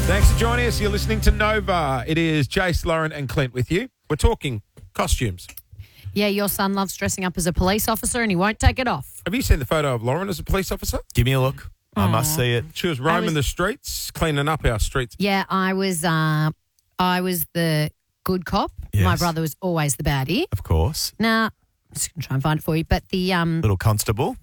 Thanks for joining us. You're listening to Nova. It is Jace, Lauren and Clint with you. We're talking costumes. Yeah, your son loves dressing up as a police officer and he won't take it off. Have you seen the photo of Lauren as a police officer? Give me a look. I must see it. She was roaming the streets, cleaning up our streets. Yeah, I was the good cop. Yes. My brother was always the baddie. Of course. Now, I'm just going to try and find it for you. But the Little constable.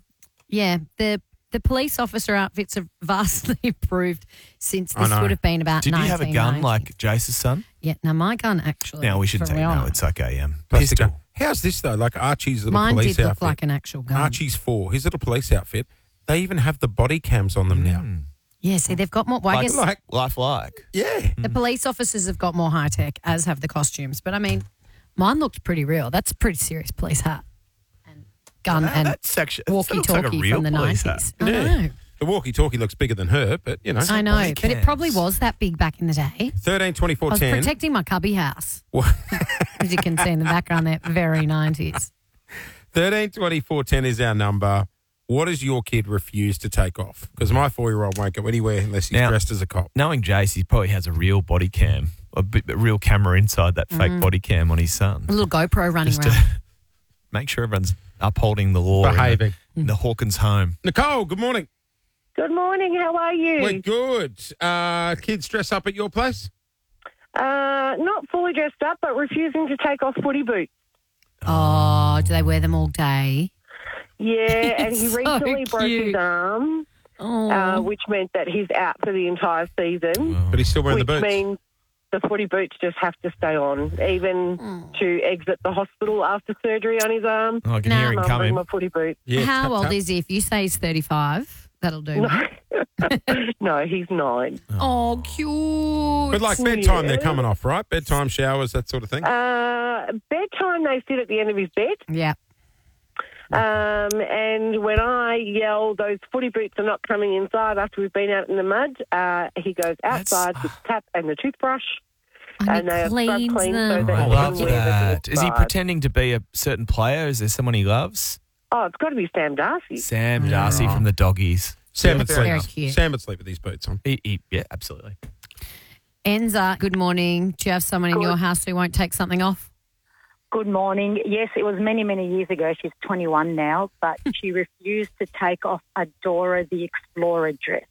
the police officer outfits have vastly improved since this know. would have been about Did you have a 1990. gun like Jace's son? Yeah, now my gun actually. Now we should for take real. no. It's like a Plastic pistol. gun. How's this though? Like Archie's little Mine police did look outfit. like an actual gun. Archie's 4, his little police outfit. They even have the body cams on them now. Yeah, see, they've got more. Well, I guess Lifelike. Yeah. the police officers have got more high tech, as have the costumes. But I mean, mine looked pretty real. That's a pretty serious police hat and gun and That's actually walkie-talkie real from the police 90s. hat. I Yeah. know. The walkie-talkie looks bigger than her, but you know. I know, body but it probably cams. was that big back in the day. 13, 24, I was 10. protecting my cubby house, as you can see in the background there, very 90s. 13, 24, 10 is our number. What does your kid refuse to take off? Because my 4-year-old won't go anywhere unless he's Now- dressed as a cop. Knowing Jace, he probably has a real body cam, a real camera inside that fake body cam on his son. A little GoPro running Just around. to make sure everyone's upholding the law. Behaving. In the Hawkins home. Nicole, good morning. Good morning. How are you? We're good. Kids dress up at your place? Not fully dressed up, but refusing to take off footy boots. Oh, do they wear them all day? Yeah, and he So recently broke cute. his arm, Oh, which meant that he's out for the entire season, But he's still wearing which the boots. means the footy boots just have to stay on, even to exit the hospital after surgery on his arm. Oh, I can Now- hear him Mum, bring coming. my footy boots. Yeah, how tap, old tap. is he? If you say he's 35, that'll do. mate. No, he's 9. Oh, cute. But like bedtime, Yeah. they're coming off, right? Bedtime, showers, that sort of thing. Bedtime, they sit at the end of his bed. Yeah. And when I yell, those footy boots are not coming inside after we've been out in the mud, he goes outside with the tap and the toothbrush. And they he are scrub cleans clean them. so that I he love can wear them that. Is he inside. pretending to be a certain player? Is there someone he loves? Oh, it's got to be Sam Darcy. Sam Darcy from the Doggies. Sam would very sleep. cute. Sam would sleep with these boots on. Yeah, absolutely. Enza, good morning. Do you have someone in your house who won't take something off? Good morning. Yes, it was many, many years ago. She's 21 now, but she refused to take off a Dora the Explorer dress.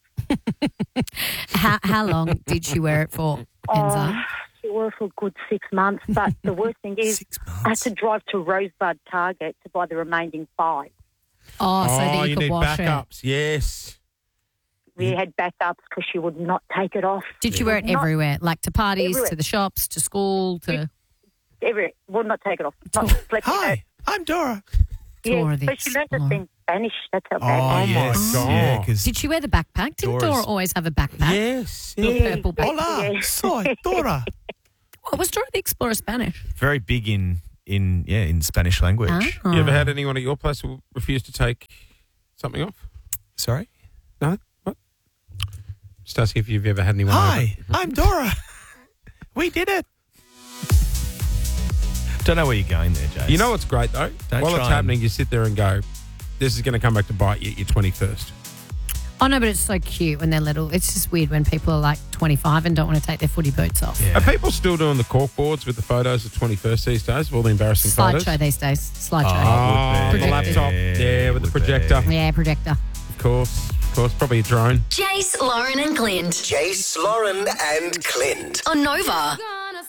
How long did she wear it for, Enza? Oh, she wore it for a good 6 months, but the worst thing is 6 I had months. to drive to Rosebud Target to buy the remaining 5. Oh, so that you could need wash backups. Yes. We had backups because she would not take it off. it. Did she wear it everywhere? Like to parties, Everywhere. to the shops, to school, to... Would not take it off. Not let me know. Hi, I'm Dora. Dora Yeah, the but she learned to Explorer. speak Spanish. That's how Oh, bad. yes. God. Yeah, because Did she wear the backpack? Didn't Dora's- Dora always have a backpack? Yes. Little Yeah. purple backpack. Hola, soy Dora. What was Dora the Explorer Spanish? Very big in Spanish language. Oh. You ever had anyone at your place who refused to take something off? Sorry? No? What? Just asking if you've ever had anyone Hi, I'm Dora. We did it. Don't know where you're going there, Jace. over. You know what's great, though? Don't While try it's and- happening, you sit there and go, this is going to come back to bite you at your 21st. Oh, no, but it's so cute when they're little. It's just weird when people are like 25 and don't want to take their footy boots off. Yeah. Are people still doing the cork boards with the photos of 21st these days, of all the embarrassing photos? Slideshow these days. Slideshow. Oh, would the be. laptop. Yeah, with the Would be. projector. Yeah, projector. Of course. Probably a drone. Jace, Lauren and Clint Jace, Lauren, and Clint. on Nova.